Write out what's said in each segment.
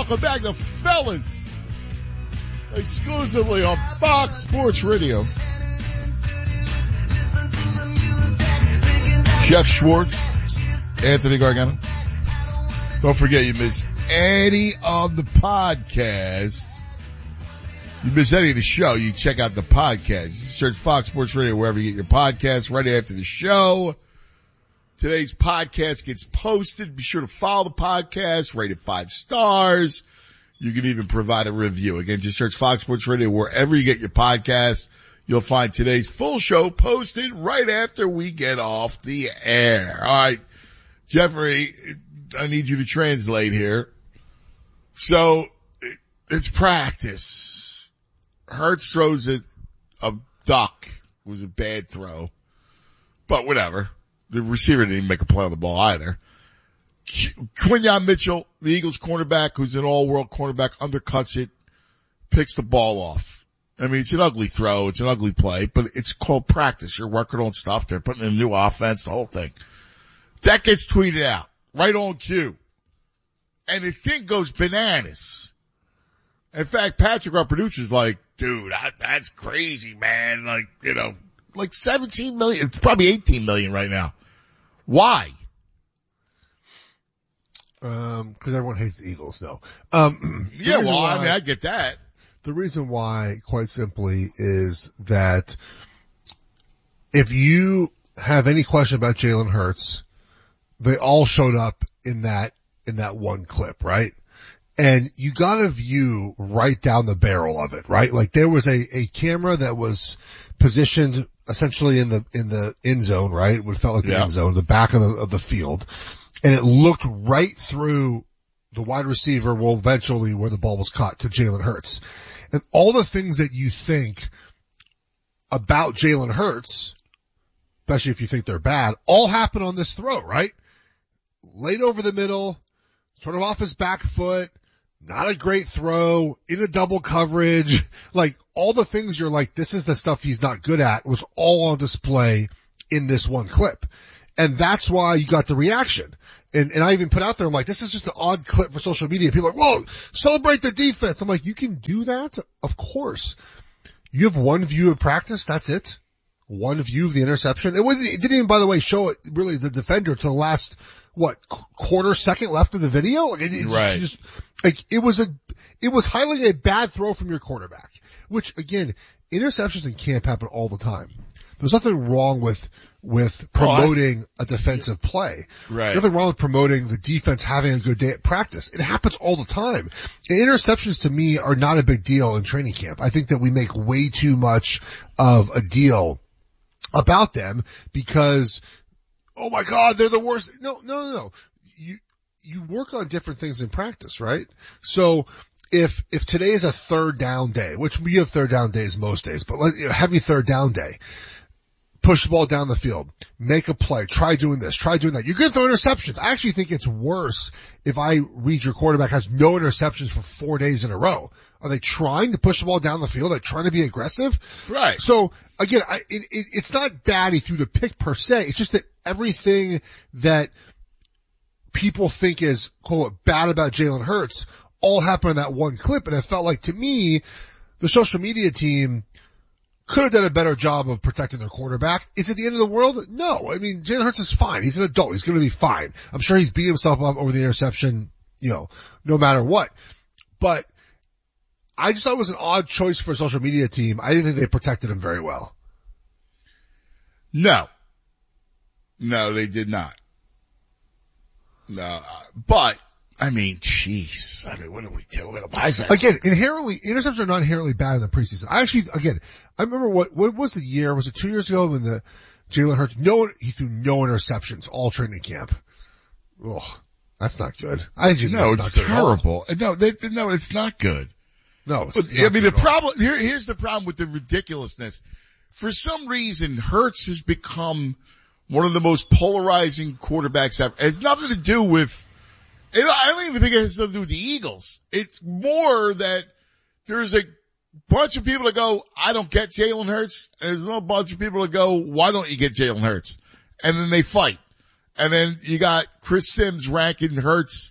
welcome back to Fellas, exclusively on Fox Sports Radio. Jeff Schwartz, Anthony Gargano. Don't forget, you miss any of the podcasts. You miss any of the show, you check out the podcast. You search Fox Sports Radio wherever you get your podcasts right after the show. Today's podcast gets posted. Be sure to follow the podcast, rate it 5 stars. You can even provide a review. Again, just search Fox Sports Radio wherever you get your podcast. You'll find today's full show posted right after we get off the air. All right, Jeffrey, I need you to translate here. So, it's practice. Hurts throws a duck. It was a bad throw. But whatever. The receiver didn't even make a play on the ball either. Quinyon Mitchell, the Eagles cornerback, who's an all-world cornerback, undercuts it, picks the ball off. I mean, it's an ugly throw. It's an ugly play, but it's called practice. You're working on stuff. They're putting in a new offense, the whole thing. That gets tweeted out right on cue. And the thing goes bananas. In fact, Patrick, our producer's like, dude, that's crazy, man. Like, you know, like 17 million, it's probably 18 million right now. Why? Cause everyone hates the Eagles, though. Yeah, well, I mean, I get that. The reason why, quite simply, is that if you have any question about Jalen Hurts, they all showed up in that one clip, right? And you gotta view right down the barrel of it, right? Like there was a camera that was positioned essentially in the end zone, right? It felt like the end zone, the back of the field. And it looked right through the wide receiver, well, eventually where the ball was caught, to Jalen Hurts. And all the things that you think about Jalen Hurts, especially if you think they're bad, all happen on this throw, right? Laid over the middle, sort of off his back foot, not a great throw, in a double coverage, like all the things you're like, this is the stuff he's not good at, was all on display in this one clip. And that's why you got the reaction. And I even put out there, I'm like, this is just an odd clip for social media. People are like, whoa, celebrate the defense. I'm like, you can do that? Of course. You have one view of practice, that's it. One view of the interception. It didn't even, by the way, show it really the defender to the last, quarter second left of the video? Like, right. Just, like, it was highlighting a bad throw from your quarterback. Which, again, interceptions in camp happen all the time. There's nothing wrong with promoting a defensive play. Right. Nothing wrong with promoting the defense having a good day at practice. It happens all the time. And interceptions to me are not a big deal in training camp. I think that we make way too much of a deal about them because, oh my God, they're the worst. No. You work on different things in practice, right? So if today is a third down day, which we have third down days most days, but heavy third down day, push the ball down the field, make a play, try doing this, try doing that. You're going to throw interceptions. I actually think it's worse if I read your quarterback has no interceptions for 4 days in a row. Are they trying to push the ball down the field? Are they trying to be aggressive? Right. So again, it's not bad he threw the pick per se. It's just that everything that people think is, quote, bad about Jalen Hurts all happened in that one clip. And it felt like, to me, the social media team could have done a better job of protecting their quarterback. Is it the end of the world? No. I mean, Jalen Hurts is fine. He's an adult. He's going to be fine. I'm sure he's beating himself up over the interception, no matter what. But I just thought it was an odd choice for a social media team. I didn't think they protected him very well. No, they did not. No, but I mean, jeez. I mean, what are we doing? Why is that? Again, interceptions are not inherently bad in the preseason. I remember what was the year? Was it 2 years ago when the Jalen Hurts, he threw no interceptions all training camp. Oh, that's not good. It's terrible. No, it's not good. No, the problem, here's the problem with the ridiculousness. For some reason, Hurts has become one of the most polarizing quarterbacks ever. It has nothing to do with, I don't even think it has something to do with the Eagles. It's more that there's a bunch of people that go, I don't get Jalen Hurts, and there's another bunch of people that go, why don't you get Jalen Hurts? And then they fight. And then you got Chris Sims ranking Hurts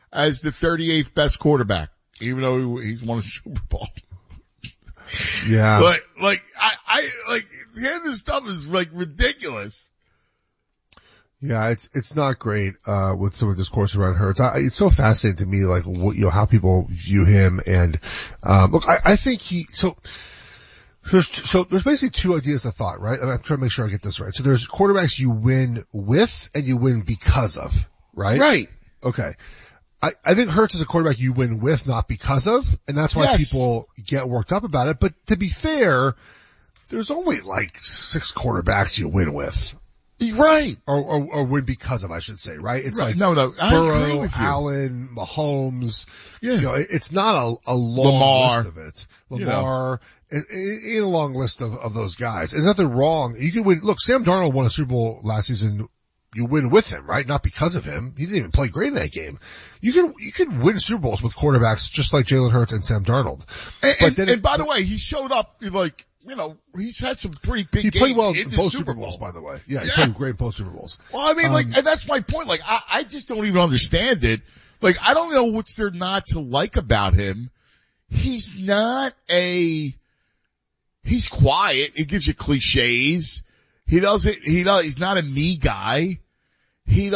as the 38th best quarterback, even though he's won a Super Bowl. Yeah. But I this stuff is like ridiculous. Yeah, it's not great, with some of the discourse around Hurts. It's so fascinating to me, like, what, how people view him. And, look, I think so there's basically two ideas of thought, right? And I'm trying to make sure I get this right. So there's quarterbacks you win with and you win because of, right? Right. Okay. I think Hurts is a quarterback you win with, not because of, and that's why people get worked up about it. But to be fair, there's only like 6 quarterbacks you win with. Right. Or win because of, I should say, right? It's right. Like no, I agree Burrow, with you. Allen, Mahomes. Yeah. You know, it's not a long Lamar. list of it. Lamar, in a long list of those guys. And nothing wrong. You can win. Look, Sam Darnold won a Super Bowl last season. You win with him, right? Not because of him. He didn't even play great in that game. You can win Super Bowls with quarterbacks just like Jalen Hurts and Sam Darnold. And by the way, he showed up like, you know, he's had some pretty big games. He played well in both Super Super Bowls, by the way. Yeah, he Yeah. played great both Super Bowls. Well, I mean, like, and that's my point. Like, I just don't even understand it. Like, I don't know what's there not to like about him. He's he's quiet. He gives you cliches. He's not a me guy. He's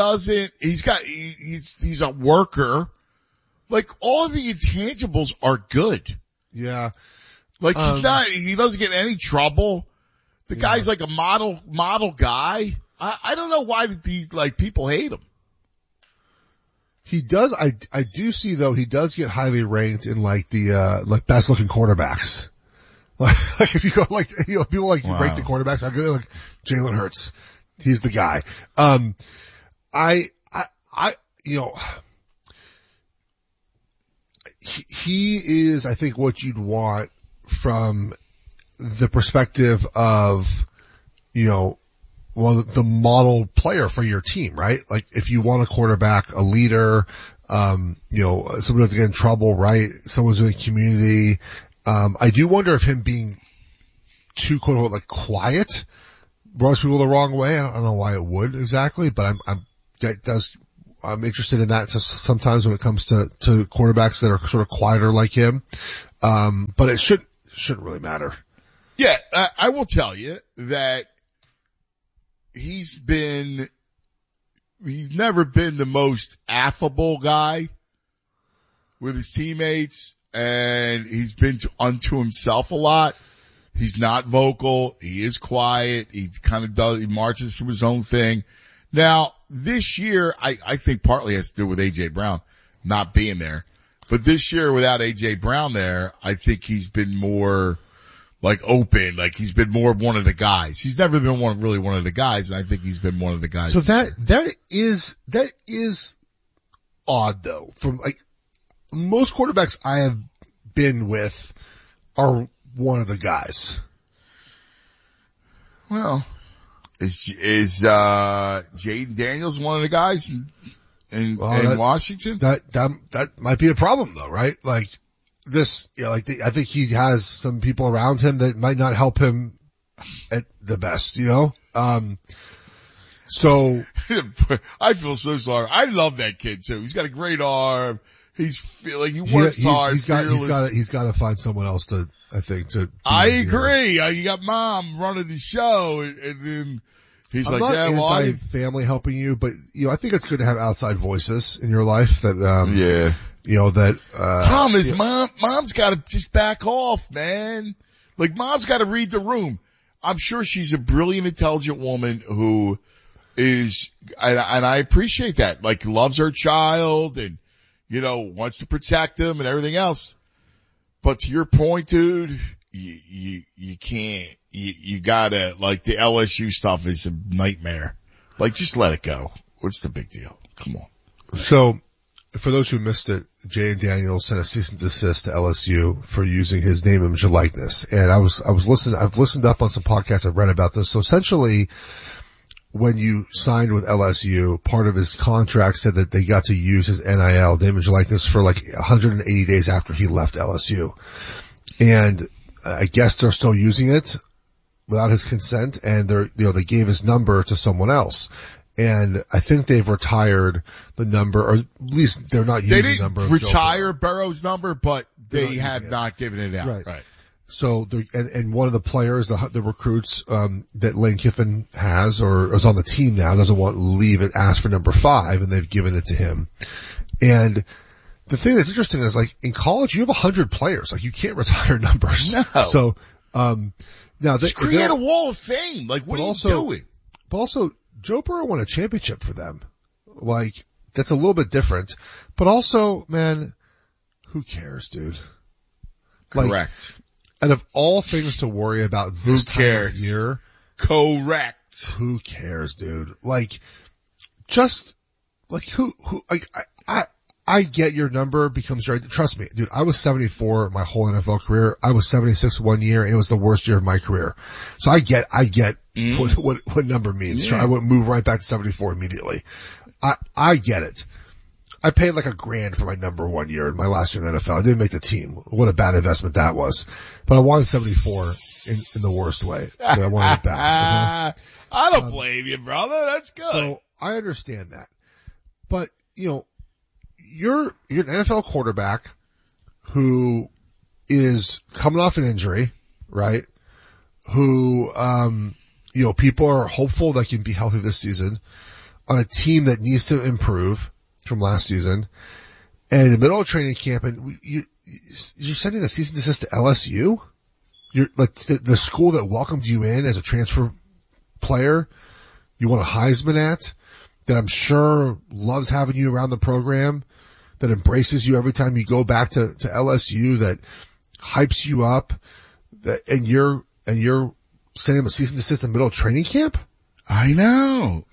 a worker. Like, all the intangibles are good. Yeah. Like, he doesn't get in any trouble. The guy's like a model guy. I don't know why these, like, people hate him. He does, I do see though, he does get highly ranked in like the, like best looking quarterbacks. Like if you go like, you know, people like rank the quarterbacks, I go like Jalen Hurts. He's the guy. You know, he is, I think, what you'd want from the perspective of, you know, well, the model player for your team, right? Like if you want a quarterback, a leader, you know, someone who's get in trouble, right? Someone's in the community. I do wonder if him being too quote unquote like quiet rubs people the wrong way. I don't know why it would exactly, but I'm interested in that sometimes when it comes to quarterbacks that are sort of quieter like him. But it shouldn't really matter. Yeah, I will tell you that he's never been the most affable guy with his teammates, and he's been unto himself a lot. He's not vocal. He is quiet. He marches through his own thing. Now, this year, I think partly has to do with A.J. Brown not being there. But this year, without A.J. Brown there, I think he's been more like open, like he's been more one of the guys. He's never been really one of the guys, and I think he's been one of the guys. So that is odd though. From like most quarterbacks I have been with are one of the guys. Well, is Jaden Daniels one of the guys in Washington? That might be a problem though, right? Like this, you know, I think he has some people around him that might not help him at the best, you know? So I feel so sorry. I love that kid too. He's got a great arm. He works hard. He's got to find someone else to, I think, to. I agree. You got mom running the show, and then he's I'm like, not anti-family helping you, but you know, I think it's good to have outside voices in your life that, you know, that, problem is mom's got to just back off, man. Like mom's got to read the room. I'm sure she's a brilliant, intelligent woman who is, and I appreciate that, like loves her child and, you know, wants to protect him and everything else. But to your point, dude, you can't, you gotta, like the LSU stuff is a nightmare. Like just let it go. What's the big deal? Come on. So, for those who missed it, Jay and Daniel sent a cease and desist to LSU for using his name, image, and likeness. And I've listened up on some podcasts, I've read about this. So essentially, when you signed with LSU, part of his contract said that they got to use his NIL, name, image, and likeness for like 180 days after he left LSU. And I guess they're still using it without his consent, and they gave his number to someone else. And I think they've retired the number, or at least they're not using the number. They didn't retire Burrow's number, but they have not given it out. Right. So, and one of the players, the recruits, that Lane Kiffin has or is on the team now doesn't want to leave it, ask for number 5, and they've given it to him. And the thing that's interesting is, like, in college, you have 100 players. Like, you can't retire numbers. No. So, now just create a wall of fame. Like, what are you doing? But also, Joe Burrow won a championship for them. Like, that's a little bit different. But also, man, who cares, dude? Correct. Out of all things to worry about this time of year. Correct. Who cares, dude? Like, just, like, I get your number becomes right. Trust me, dude, I was 74 my whole NFL career. I was 76 one year, and it was the worst year of my career. So I get what number means. Yeah. So I would move right back to 74 immediately. I get it. I paid like $1,000 for my number 1 year in my last year in the NFL. I didn't make the team. What a bad investment that was. But I wanted 74 in the worst way. I wanted it back. Okay? I don't blame you, brother. That's good. So I understand that. But, you know, you're an NFL quarterback who is coming off an injury, right? Who, you know, people are hopeful that can be healthy this season on a team that needs to improve from last season, and in the middle of training camp, and you're sending a cease and desist to LSU. You're like the school that welcomed you in as a transfer player. You won a Heisman at, that I'm sure loves having you around the program, that embraces you every time you go back to LSU, that hypes you up, and you're sending them a cease and desist in the middle of training camp. I know.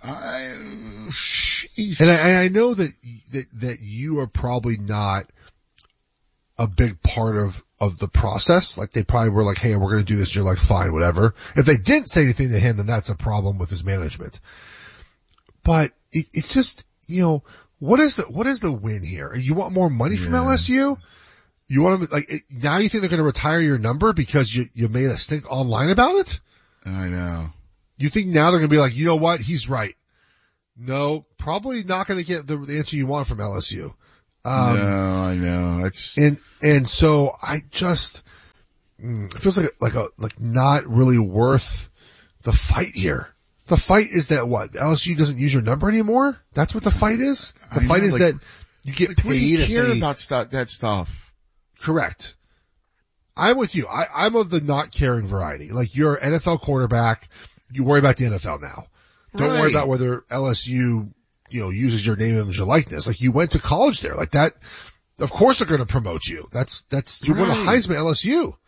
And I know that you are probably not a big part of the process. Like, they probably were like, hey, we're going to do this. You're like, fine, whatever. If they didn't say anything to him, then that's a problem with his management. But it's just, you know, what is the win here? You want more money from LSU? You want to, like, now you think they're going to retire your number because you made a stink online about it? I know. You think now they're going to be like, you know what? He's right. No, probably not going to get the answer you want from LSU. No, I know. And so I just, it feels like not really worth the fight here. The fight is that what? LSU doesn't use your number anymore? That's what the fight is? The fight is that you get paid. What do you care about that stuff? Correct. I'm with you. I'm of the not caring variety. Like, you're an NFL quarterback. You worry about the NFL now. Don't worry about whether LSU, you know, uses your name, image, or likeness. Like, you went to college there. Like that, of course they're going to promote you. You won a Heisman at LSU.